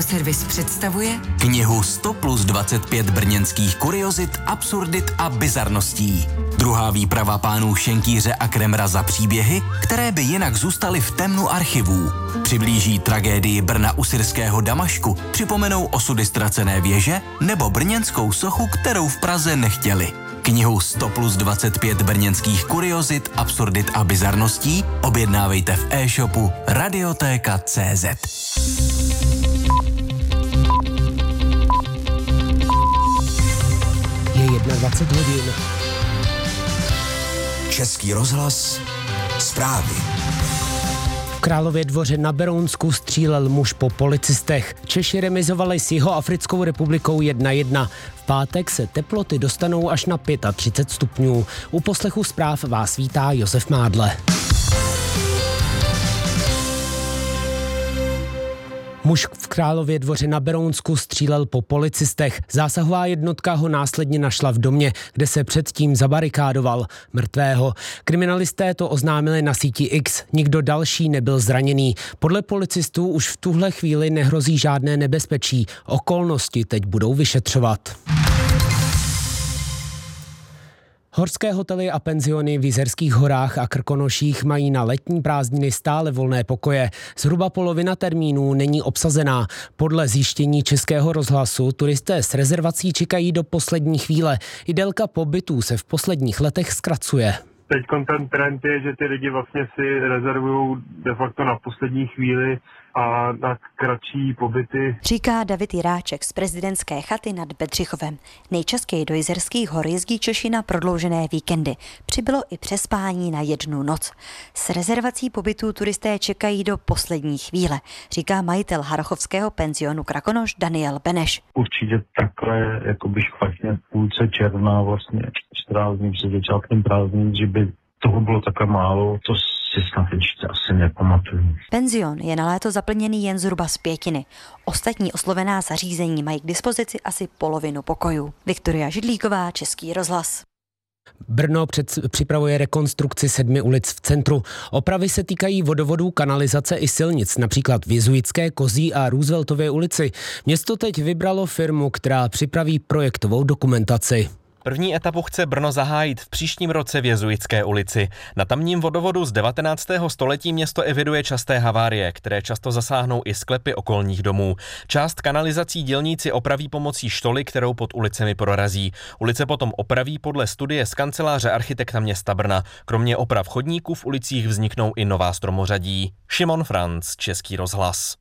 Stanoservis představuje knihu 100 plus 25 brněnských kuriozit, absurdit a bizarností. Druhá výprava pánů Šenkýře a Kremra za příběhy, které by jinak zůstaly v temnu archivů. Přiblíží tragédii Brna u syrského Damašku, připomenou osudy ztracené věže nebo brněnskou sochu, kterou v Praze nechtěli. Knihu 100 plus 25 brněnských kuriozit, absurdit a bizarností objednávejte v e-shopu Radiotéka.cz. Je 21 hodin. Český rozhlas, zprávy. V Králově Dvoře na Berounsku střílel muž po policistech. Češi remizovali s Jihoafrickou republikou 1:1. V pátek se teploty dostanou až na 35 stupňů. U poslechu zpráv vás vítá Josef Mádle. Muž v Králově Dvoře na Berounsku střílel po policistech. Zásahová jednotka ho následně našla v domě, kde se předtím zabarikádoval mrtvého. Kriminalisté to oznámili na síti X. Nikdo další nebyl zraněný. Podle policistů už v tuhle chvíli nehrozí žádné nebezpečí. Okolnosti teď budou vyšetřovat. Horské hotely a penziony v Jizerských horách a Krkonoších mají na letní prázdniny stále volné pokoje. Zhruba polovina termínů není obsazená. Podle zjištění Českého rozhlasu turisté s rezervací čekají do poslední chvíle. I délka pobytů se v posledních letech zkracuje. Teď ten trend je, že ty lidi vlastně si rezervují de facto na poslední chvíli a na kratší pobyty. Říká David Jiráček z prezidentské chaty nad Bedřichovem. Nejčastěji do Jizerských hor jezdí Češi na prodloužené víkendy. Přibylo i přespání na 1 noc. S rezervací pobytů turisté čekají do poslední chvíle, říká majitel harrachovského penzionu Krakonoš Daniel Beneš. Určitě takhle jakoby špatně v půlce června, vlastně 14 dní před začátkem prázdnin, že by toho bylo takhle málo, to si snad ještě asi nepamatuju. Penzion je na léto zaplněný jen zhruba z 5. Ostatní oslovená zařízení mají k dispozici asi polovinu pokojů. Viktoria Židlíková, Český rozhlas. Brno připravuje rekonstrukci 7 ulic v centru. Opravy se týkají vodovodů, kanalizace i silnic, například v Jezuitské, Kozí a Rooseveltově ulici. Město teď vybralo firmu, která připraví projektovou dokumentaci. První etapu chce Brno zahájit v příštím roce v Jezuitské ulici. Na tamním vodovodu z 19. století město eviduje časté havárie, které často zasáhnou i sklepy okolních domů. Část kanalizací dělníci opraví pomocí štoly, kterou pod ulicemi prorazí. Ulice potom opraví podle studie z kanceláře architekta města Brna. Kromě oprav chodníků v ulicích vzniknou i nová stromořadí. Šimon Franc, Český rozhlas.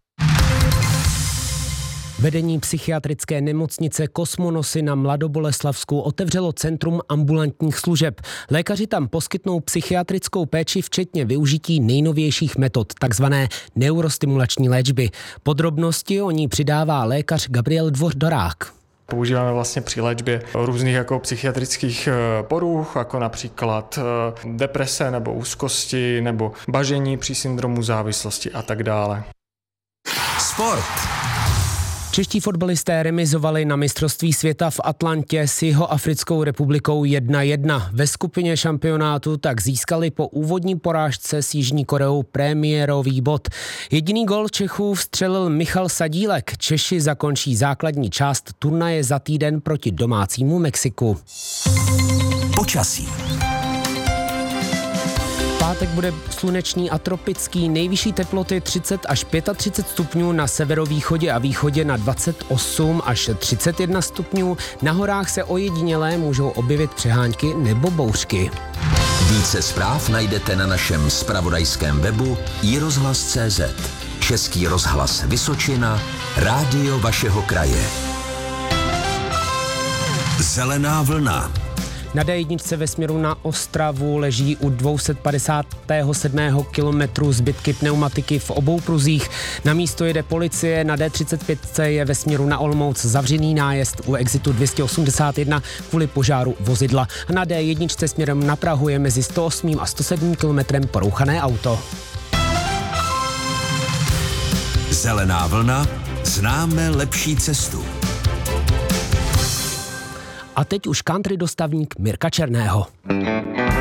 Vedení psychiatrické nemocnice Kosmonosy na Mladoboleslavsku otevřelo centrum ambulantních služeb. Lékaři tam poskytnou psychiatrickou péči včetně využití nejnovějších metod, takzvané neurostimulační léčby. Podrobnosti o ní přidává lékař Gabriel Dvořdorák. Používáme vlastně při léčbě různých jako psychiatrických poruch, jako například deprese nebo úzkosti nebo bažení při syndromu závislosti a tak dále. Sport. Čeští fotbalisté remizovali na mistrovství světa v Atlantě s Jihoafrickou republikou 1:1. Ve skupině šampionátu tak získali po úvodní porážce s Jižní Koreou premiérový bod. Jediný gól Čechů vstřelil Michal Sadílek. Češi zakončí základní část turnaje za týden proti domácímu Mexiku. Počasí. Pátek bude slunečný a tropický, nejvyšší teploty 30 až 35 stupňů, na severovýchodě a východě na 28 až 31 stupňů. Na horách se ojedinělé můžou objevit přehánky nebo bouřky. Více zpráv najdete na našem zpravodajském webu iRozhlas.cz. Český rozhlas Vysočina, rádio vašeho kraje. Zelená vlna. Na D1 ve směru na Ostravu leží u 257. kilometru zbytky pneumatiky v obou pruzích. Na místo jede policie, na D35 je ve směru na Olomouc zavřený nájezd u exitu 281 kvůli požáru vozidla. A na D1 směrem na Prahu je mezi 108 a 107 kilometrem porouchané auto. Zelená vlna, známe lepší cestu. A teď už country dostavník Mirka Černého.